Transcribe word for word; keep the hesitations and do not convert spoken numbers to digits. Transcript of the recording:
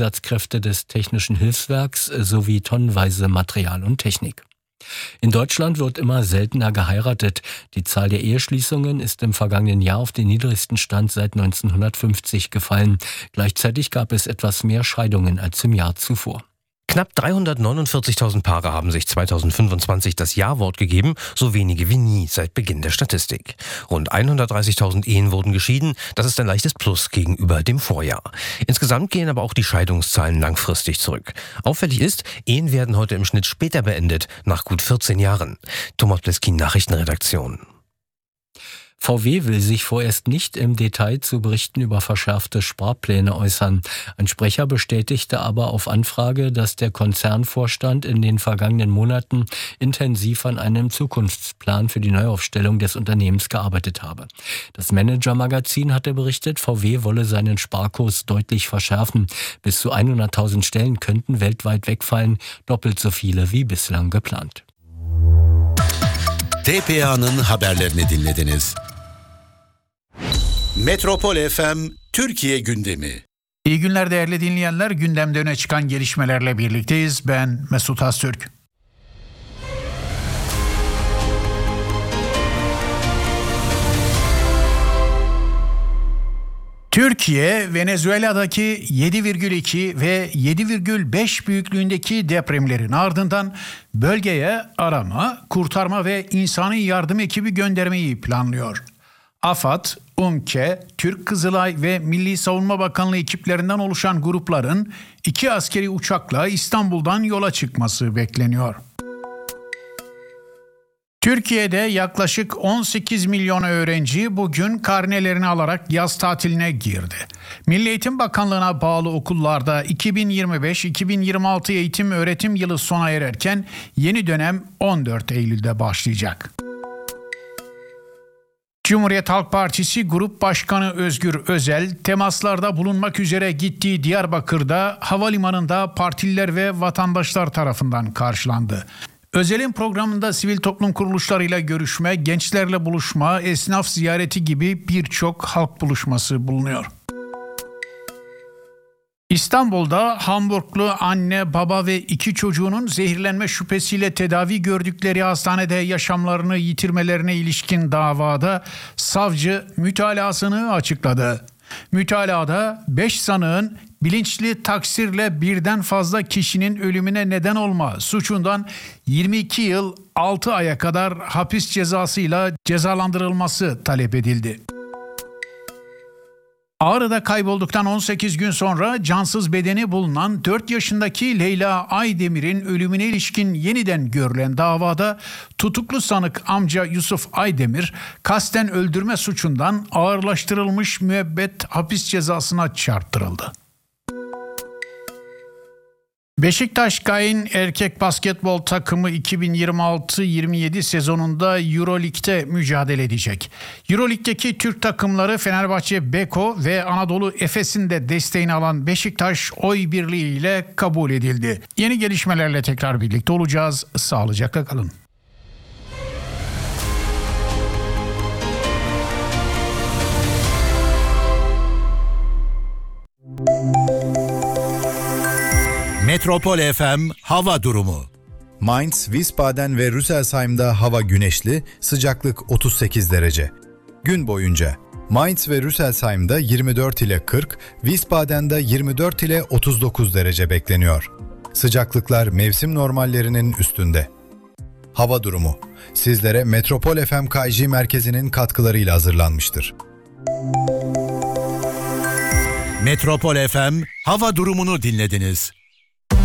Einsatzkräfte des Technischen Hilfswerks sowie tonnenweise Material und Technik. In Deutschland wird immer seltener geheiratet. Die Zahl der Eheschließungen ist im vergangenen Jahr auf den niedrigsten Stand seit neunzehnhundertfünfzig gefallen. Gleichzeitig gab es etwas mehr Scheidungen als im Jahr zuvor. Knapp dreihundertneunundvierzigtausend Paare haben sich zweitausendfünfundzwanzig das Ja-Wort gegeben, so wenige wie nie seit Beginn der Statistik. Rund hundertdreißigtausend Ehen wurden geschieden, das ist ein leichtes Plus gegenüber dem Vorjahr. Insgesamt gehen aber auch die Scheidungszahlen langfristig zurück. Auffällig ist, Ehen werden heute im Schnitt später beendet, nach gut vierzehn Jahren. Thomas Pleskin, Nachrichtenredaktion. V W will sich vorerst nicht im Detail zu Berichten über verschärfte Sparpläne äußern. Ein Sprecher bestätigte aber auf Anfrage, dass der Konzernvorstand in den vergangenen Monaten intensiv an einem Zukunftsplan für die Neuaufstellung des Unternehmens gearbeitet habe. Das Manager-Magazin hatte berichtet, V W wolle seinen Sparkurs deutlich verschärfen. Bis zu hunderttausend Stellen könnten weltweit wegfallen, doppelt so viele wie bislang geplant. T P A'nın haberlerini dinlediniz. Metropol F M Türkiye gündemi. İyi günler değerli dinleyenler. Gündemde öne çıkan gelişmelerle birlikteyiz. Ben Mesut Öztürk. Türkiye, Venezuela'daki yedi virgül iki ve yedi virgül beş büyüklüğündeki depremlerin ardından bölgeye arama, kurtarma ve insani yardım ekibi göndermeyi planlıyor. AFAD, UMKE, Türk Kızılay ve Milli Savunma Bakanlığı ekiplerinden oluşan grupların iki askeri uçakla İstanbul'dan yola çıkması bekleniyor. Türkiye'de yaklaşık on sekiz milyon öğrenci bugün karnelerini alarak yaz tatiline girdi. Milli Eğitim Bakanlığı'na bağlı okullarda iki bin yirmi beş iki bin yirmi altı eğitim öğretim yılı sona ererken yeni dönem on dört Eylül'de başlayacak. Cumhuriyet Halk Partisi Grup Başkanı Özgür Özel, temaslarda bulunmak üzere gittiği Diyarbakır'da havalimanında partililer ve vatandaşlar tarafından karşılandı. Özel'in programında sivil toplum kuruluşlarıyla görüşme, gençlerle buluşma, esnaf ziyareti gibi birçok halk buluşması bulunuyor. İstanbul'da Hamburglu anne, baba ve iki çocuğunun zehirlenme şüphesiyle tedavi gördükleri hastanede yaşamlarını yitirmelerine ilişkin davada savcı mütalasını açıkladı. Mütalada beş sanığın bilinçli taksirle birden fazla kişinin ölümüne neden olma suçundan yirmi iki yıl altı aya kadar hapis cezasıyla cezalandırılması talep edildi. Ağrı'da kaybolduktan on sekiz gün sonra cansız bedeni bulunan dört yaşındaki Leyla Aydemir'in ölümüne ilişkin yeniden görülen davada tutuklu sanık amca Yusuf Aydemir kasten öldürme suçundan ağırlaştırılmış müebbet hapis cezasına çarptırıldı. Beşiktaş Gain erkek basketbol takımı iki bin yirmi altı yirmi yedi sezonunda Euroleague'de mücadele edecek. Euroleague'deki Türk takımları Fenerbahçe, Beko ve Anadolu Efes'in de desteğini alan Beşiktaş oy birliği ile kabul edildi. Yeni gelişmelerle tekrar birlikte olacağız. Sağlıcakla kalın. Metropol F M hava durumu. Mainz, Wiesbaden ve Rüsselsheim'da hava güneşli, sıcaklık otuz sekiz derece. Gün boyunca Mainz ve Rüsselsheim'da yirmi dört ile kırk, Wiesbaden'da yirmi dört ile otuz dokuz derece bekleniyor. Sıcaklıklar mevsim normallerinin üstünde. Hava durumu sizlere Metropol F M K J merkezinin katkılarıyla hazırlanmıştır. Metropol F M hava durumunu dinlediniz.